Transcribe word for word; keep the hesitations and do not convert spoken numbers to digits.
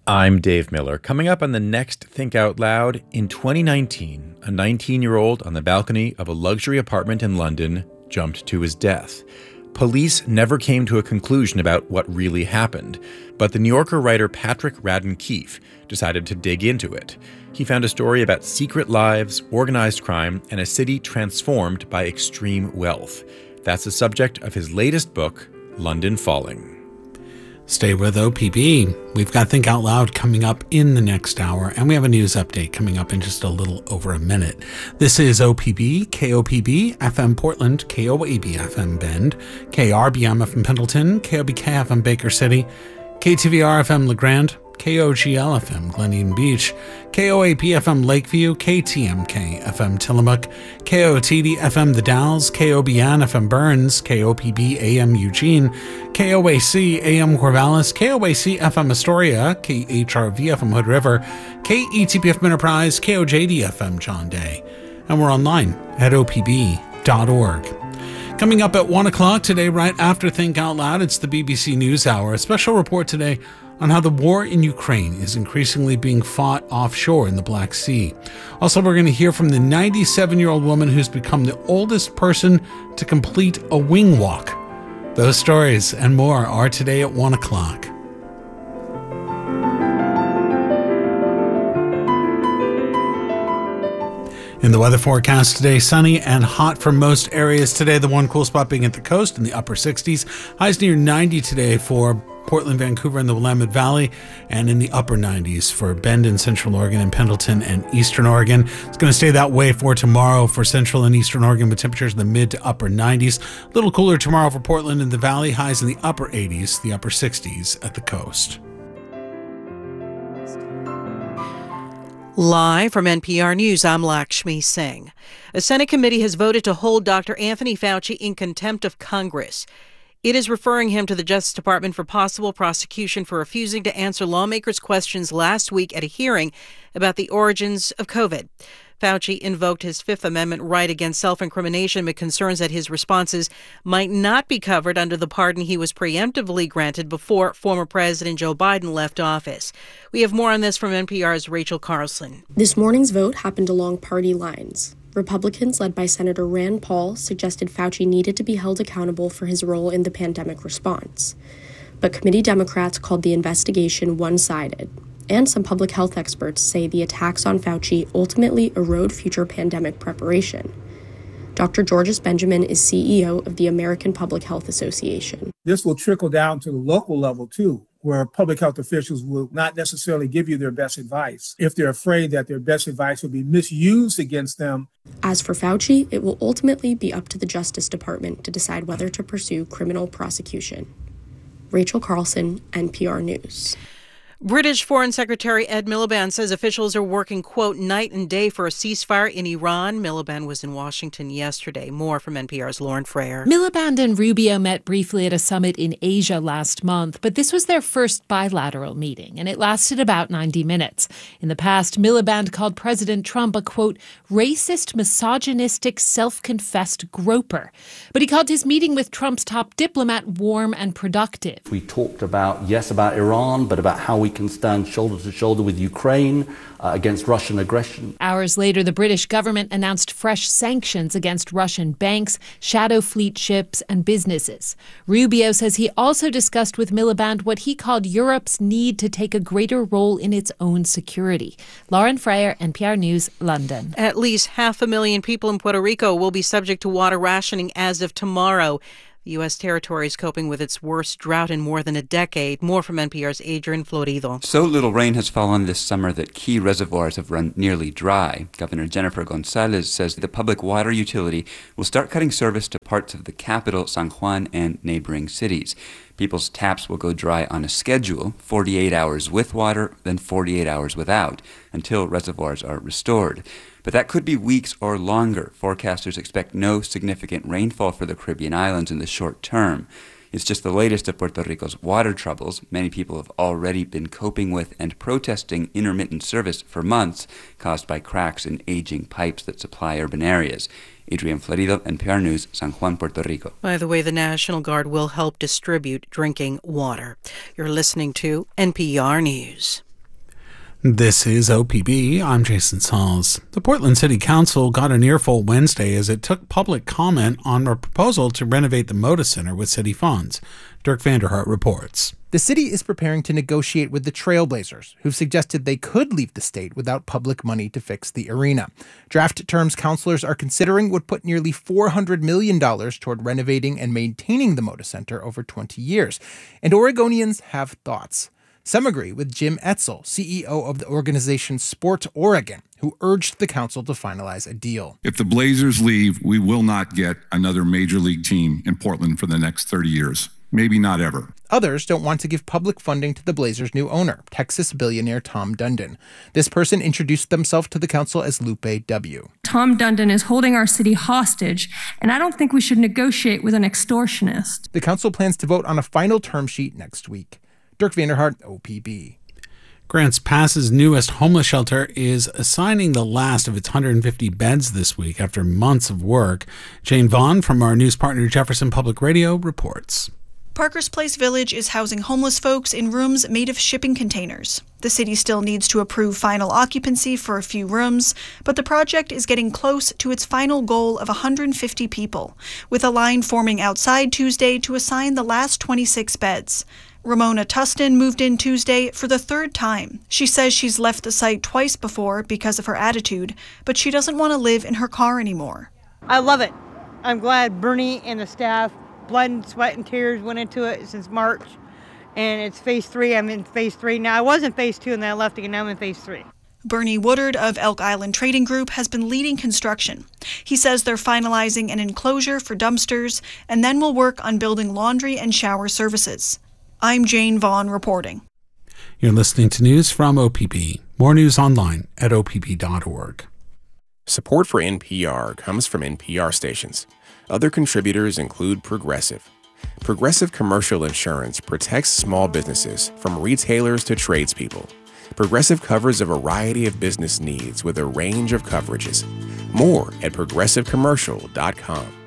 I'm Dave Miller. Coming up on the next Think Out Loud, in twenty nineteen, a nineteen-year-old on the balcony of a luxury apartment in London jumped to his death. Police never came to a conclusion about what really happened, but the New Yorker writer Patrick Radden Keefe decided to dig into it. He found a story about secret lives, organized crime, and a city transformed by extreme wealth. That's the subject of his latest book, London Falling. Stay with O P B. We've got Think Out Loud coming up in the next hour, and we have a news update coming up in just a little over a minute. This is O P B, K O P B, F M Portland, K O A B F M Bend, K R B M F M Pendleton, K O B K F M Baker City, K T V R F M LeGrand, K O G L F M Glen Eden Beach, K O A P F M Lakeview, K T M K F M Tillamook, K O T D F M The Dalles, K O B N F M Burns, K O P B A M Eugene, K O A C A M Corvallis, K O A C F M Astoria, K H R V F M Hood River, K E T P F Enterprise, K O J D F M John Day. And we're online at O P B dot org. Coming up at one o'clock today, right after Think Out Loud, it's the B B C News Hour. A special report today on how the war in Ukraine is increasingly being fought offshore in the Black Sea. Also, we're going to hear from the ninety-seven-year-old woman who's become the oldest person to complete a wing walk. Those stories and more are today at one o'clock. In the weather forecast today, sunny and hot for most areas today. The one cool spot being at the coast in the upper sixties. Highs near ninety today for Portland, Vancouver, and the Willamette Valley, and in the upper nineties for Bend in Central Oregon and Pendleton and Eastern Oregon. It's going to stay that way for tomorrow for Central and Eastern Oregon with temperatures in the mid to upper nineties. A little cooler tomorrow for Portland and the Valley, highs in the upper eighties, the upper sixties at the coast. Live from N P R News, I'm Lakshmi Singh. A Senate committee has voted to hold Doctor Anthony Fauci in contempt of Congress. It is referring him to the Justice Department for possible prosecution for refusing to answer lawmakers' questions last week at a hearing about the origins of COVID. Fauci invoked his Fifth Amendment right against self-incrimination, but concerns that his responses might not be covered under the pardon he was preemptively granted before former President Joe Biden left office. We have more on this from N P R's Rachel Carlson. This morning's vote happened along party lines. Republicans, led by Senator Rand Paul, suggested Fauci needed to be held accountable for his role in the pandemic response. But committee Democrats called the investigation one-sided. And some public health experts say the attacks on Fauci ultimately erode future pandemic preparation. Doctor Georges Benjamin is C E O of the American Public Health Association. This will trickle down to the local level, too, where public health officials will not necessarily give you their best advice if they're afraid that their best advice will be misused against them. As for Fauci, it will ultimately be up to the Justice Department to decide whether to pursue criminal prosecution. Rachel Carlson, N P R News. British Foreign Secretary Ed Miliband says officials are working, quote, night and day for a ceasefire in Iran. Miliband was in Washington yesterday. More from N P R's Lauren Frayer. Miliband and Rubio met briefly at a summit in Asia last month, but this was their first bilateral meeting, and it lasted about ninety minutes. In the past, Miliband called President Trump a, quote, racist, misogynistic, self-confessed groper. But he called his meeting with Trump's top diplomat warm and productive. We talked about, yes, about Iran, but about how we We can stand shoulder to shoulder with Ukraine uh, against Russian aggression. Hours later, the British government announced fresh sanctions against Russian banks, shadow fleet ships, and businesses. Rubio says he also discussed with Miliband what he called Europe's need to take a greater role in its own security. Lauren Frayer, N P R News, London. At least half a million people in Puerto Rico will be subject to water rationing as of tomorrow. The U S territory is coping with its worst drought in more than a decade. More from N P R's Adrian Florido. So little rain has fallen this summer that key reservoirs have run nearly dry. Governor Jennifer Gonzalez says the public water utility will start cutting service to parts of the capital, San Juan, and neighboring cities. People's taps will go dry on a schedule, forty-eight hours with water, then forty-eight hours without, until reservoirs are restored. But that could be weeks or longer. Forecasters expect no significant rainfall for the Caribbean islands in the short term. It's just the latest of Puerto Rico's water troubles. Many people have already been coping with and protesting intermittent service for months, caused by cracks in aging pipes that supply urban areas. Adrian Florido, N P R News, San Juan, Puerto Rico. By the way, the National Guard will help distribute drinking water. You're listening to N P R News. This is O P B. I'm Jason Sauls. The Portland City Council got an earful Wednesday as it took public comment on a proposal to renovate the Moda Center with city funds. Dirk Vanderhart reports. The city is preparing to negotiate with the Trailblazers, who've suggested they could leave the state without public money to fix the arena. Draft terms councilors are considering would put nearly four hundred million dollars toward renovating and maintaining the Moda Center over twenty years. And Oregonians have thoughts. Some agree with Jim Etzel, C E O of the organization Sport Oregon, who urged the council to finalize a deal. If the Blazers leave, we will not get another major league team in Portland for the next thirty years. Maybe not ever. Others don't want to give public funding to the Blazers' new owner, Texas billionaire Tom Dundon. This person introduced themselves to the council as Lupe W. Tom Dundon is holding our city hostage, and I don't think we should negotiate with an extortionist. The council plans to vote on a final term sheet next week. Dirk Vanderhart, O P B. Grants Pass's newest homeless shelter is assigning the last of its one hundred fifty beds this week after months of work. Jane Vaughn from our news partner Jefferson Public Radio reports. Parker's Place Village is housing homeless folks in rooms made of shipping containers. The city still needs to approve final occupancy for a few rooms, but the project is getting close to its final goal of one hundred fifty people, with a line forming outside Tuesday to assign the last twenty-six beds. Ramona Tustin moved in Tuesday for the third time. She says she's left the site twice before because of her attitude, but she doesn't want to live in her car anymore. I love it. I'm glad Bernie and the staff, blood and sweat and tears went into it since March, and it's phase three. I'm in phase three now. I was in phase two and then I left again. Now I'm in phase three. Bernie Woodard of Elk Island Trading Group has been leading construction. He says they're finalizing an enclosure for dumpsters and then will work on building laundry and shower services. I'm Jane Vaughn reporting. You're listening to news from O P B. More news online at O P B dot org. Support for N P R comes from N P R stations. Other contributors include Progressive. Progressive Commercial Insurance protects small businesses from retailers to tradespeople. Progressive covers a variety of business needs with a range of coverages. More at progressive commercial dot com.